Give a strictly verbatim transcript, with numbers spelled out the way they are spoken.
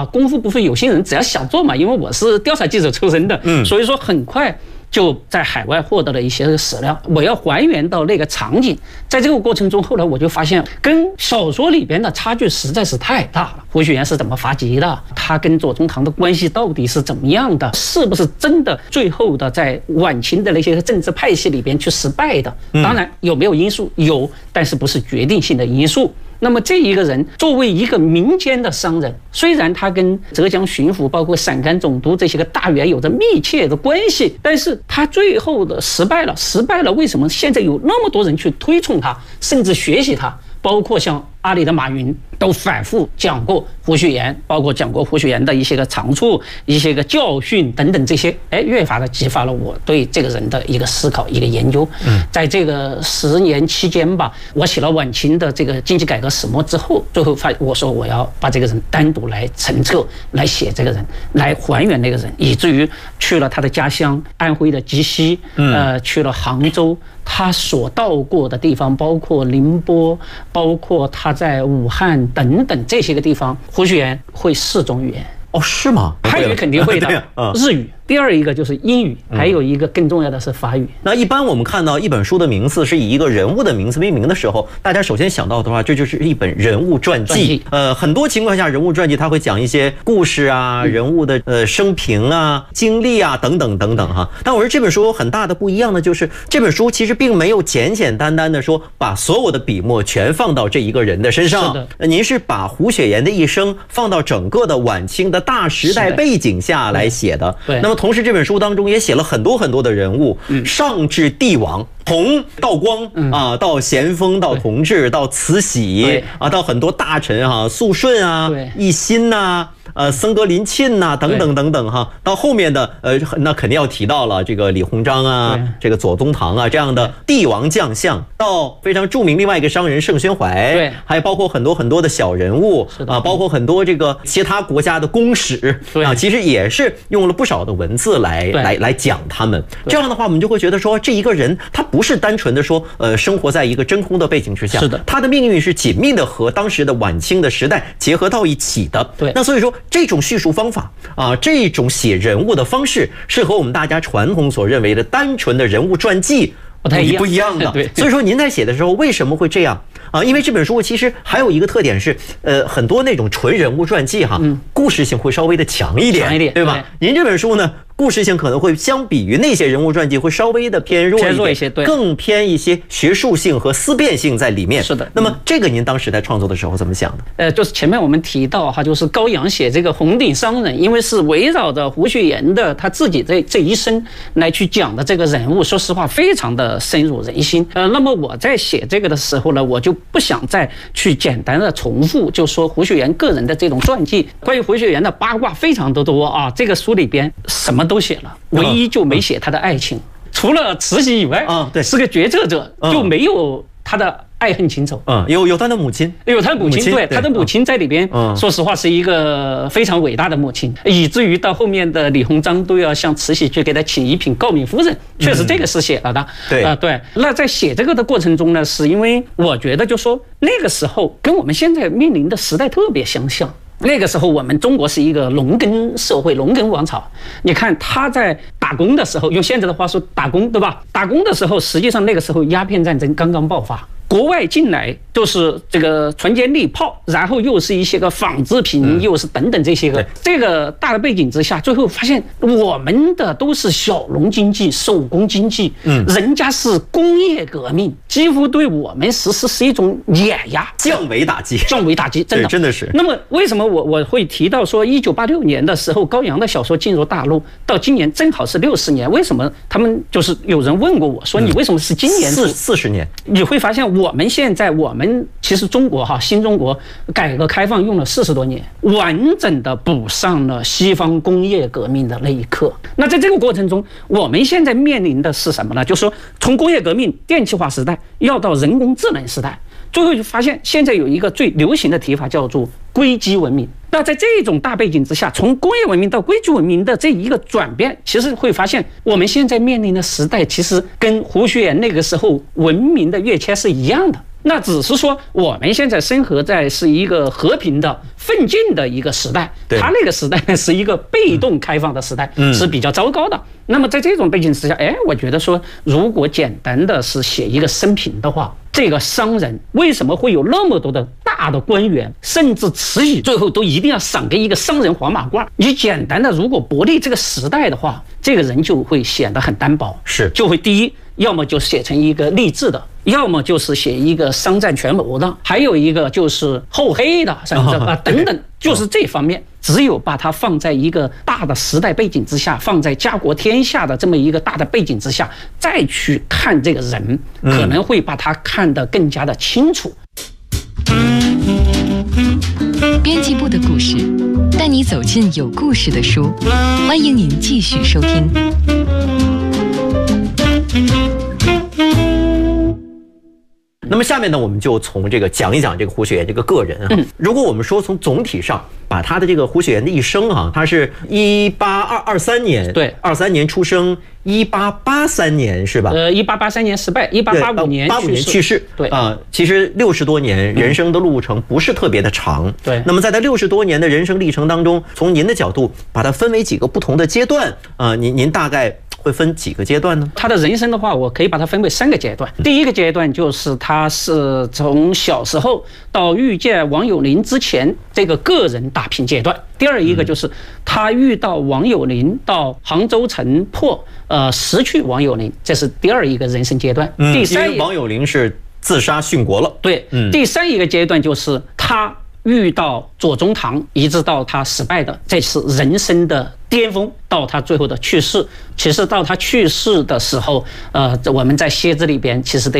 啊，功夫不负有心人，只要想做嘛，因为我是调查记者出身的，嗯，所以说很快就在海外获得了一些史料，我要还原到那个场景。在这个过程中，后来我就发现跟小说里边的差距实在是太大了。胡雪岩是怎么发迹的？他跟左宗棠的关系到底是怎么样的？是不是真的最后的在晚清的那些政治派系里边去失败的？当然有没有因素？有，但是不是决定性的因素。那么这一个人作为一个民间的商人，虽然他跟浙江巡抚、包括陕甘总督这些个大员有着密切的关系，但是他最后的失败了。失败了，为什么现在有那么多人去推崇他，甚至学习他？包括像阿里的马云都反复讲过胡雪岩，包括讲过胡雪岩的一些个长处、一些个教训等等这些，哎，越发的激发了我对这个人的一个思考、一个研究。嗯，在这个十年期间吧，我写了晚清的这个经济改革始末之后，最后发我说我要把这个人单独来陈册，来写这个人，来还原那个人，以至于去了他的家乡安徽的鸡西，呃，去了杭州。他所到过的地方，包括宁波，包括他在武汉等等这些个地方，胡雪岩会四种语言。 哦，是吗？ 汉语肯定会的，日语。第二一个就是英语，还有一个更重要的是法语。 那一般我们看到一本书的名字是以一个人物的名字命名的时候，大家首先想到的话，这就是一本人物传记。呃，很多情况下，人物传记它会讲一些故事啊、人物的呃生平啊、经历啊等等等等哈。但我说这本书有很大的不一样的就是，这本书其实并没有简简单单的说把所有的笔墨全放到这一个人的身上。是的，您是把胡雪岩的一生放到整个的晚清的大时代背景下来写的。对。那么同时这本书当中也写了很多很多的人物，上至帝王，从道光啊到咸丰，到同治，到慈禧啊，到很多大臣哈，肃顺啊、奕欣呐。呃，僧格林沁呐，等等等等哈，到后面的呃，那肯定要提到了这个李鸿章啊，这个左宗棠啊这样的帝王将相，到非常著名另外一个商人盛宣怀，对，还包括很多很多的小人物啊，包括很多这个其他国家的公使啊，其实也是用了不少的文字来来来讲他们。这样的话，我们就会觉得说，这一个人他不是单纯的说呃生活在一个真空的背景之下，是的，他的命运是紧密的和当时的晚清的时代结合到一起的。对，那所以说。这种叙述方法啊，这种写人物的方式，是和我们大家传统所认为的单纯的人物传记不太一样，不一样的。对，所以说您在写的时候为什么会这样啊？因为这本书其实还有一个特点是，呃，很多那种纯人物传记哈，故事性会稍微的强一点，强一点，对吧？您这本书呢？故事性可能会相比于那些人物传记会稍微的偏弱一点，偏弱一些，对，更偏一些学术性和思辨性在里面。是的。那么这个您当时在创作的时候怎么想的？ 呃，就是前面我们提到哈，就是高阳写这个红顶商人，因为是围绕着胡雪岩的他自己这这一生来去讲的这个人物，说实话非常的深入人心。呃，那么我在写这个的时候呢，我就不想再去简单的重复，就说胡雪岩个人的这种传记，关于胡雪岩的八卦非常的多啊。这个书里边什么都写了，唯一就没写他的爱情，除了慈禧以外，啊，对，是个决策者，就没有他的爱恨情仇。 嗯，有有他的母亲， 有他的母亲，对，他的母亲在里边，说实话是一个非常伟大的母亲，以至于到后面的李鸿章都要向慈禧去给他请一品诰命夫人，确实这个是写了的。对啊，对。那在写这个的过程中呢，是因为我觉得就说那个时候跟我们现在面临的时代特别相像。那个时候我们中国是一个农耕社会，农耕王朝。你看他在打工的时候，用现在的话说打工，对吧？打工的时候，实际上那个时候鸦片战争刚刚爆发，国外进来都是这个船坚利炮，然后又是一些个纺织品，又是等等这些个。这个大的背景之下，最后发现我们的都是小农经济、手工经济，嗯，人家是工业革命，几乎对我们实施是一种碾压、 降维打击、 降维打击，真的真的是。 那么为什么我我会提到说，一九八六年的时候，高阳的小说进入大陆，到今年正好是六十年？为什么他们就是有人问过我说，你为什么是今年四四十年？ 你会发现我们现在我们其实中国哈新中国改革开放用了四十多年，完整的补上了西方工业革命的那一刻。那在这个过程中，我们现在面临的是什么呢？就是说从工业革命电气化时代要到人工智能时代。最后就发现，现在有一个最流行的提法叫做硅基文明。那在这种大背景之下，从工业文明到硅基文明的这一个转变，其实会发现我们现在面临的时代，其实跟胡雪岩那个时候文明的跃迁是一样的。 那只是说我们现在生活在是一个和平的奋进的一个时代，他那个时代呢是一个被动开放的时代，是比较糟糕的。那么在这种背景之下，哎，我觉得说，如果简单的是写一个生平的话，这个商人为什么会有那么多的大的官员，甚至慈禧最后都一定要赏给一个商人黄马褂？你简单的如果博历这个时代的话，这个人就会显得很单薄， 是就会第一，要么就写成一个励志的，要么就是写一个商战权谋的，还有一个就是厚黑的，甚至啊等等，就是这方面。只有把它放在一个大的时代背景之下，放在家国天下的这么一个大的背景之下，再去看这个人，可能会把他看得更加的清楚。 编辑部的故事，带你走进有故事的书，欢迎您继续收听。 那么下面呢，我们就从这个讲一讲这个胡雪岩这个个人啊。如果我们说从总体上把他的这个胡雪岩的一生啊，他是一八二二三年， 对， 二三年出生，一八八三年是吧？ 呃，一八八三年失败，一八八五年八五年去世， 对啊、呃，其实六十多年人生的路程不是特别的长， 对。 那么在他六十多年的人生历程当中，从您的角度把它分为几个不同的阶段啊、呃，您您大概会分几个阶段呢？ 他的人生的话，我可以把它分为三个阶段。第一个阶段就是他是从小时候到遇见王有龄之前这个个人打拼阶段。第二一个就是他遇到王有龄到杭州城破，呃，失去王有龄，这是第二一个人生阶段。 嗯、 第三， 因为王有龄是自杀殉国了。 对，嗯、第三一个阶段就是他遇到左宗棠，一直到他失败的，这是人生的巅峰，到他最后的去世。其实到他去世的时候，呃，我们在蝎子里边其实得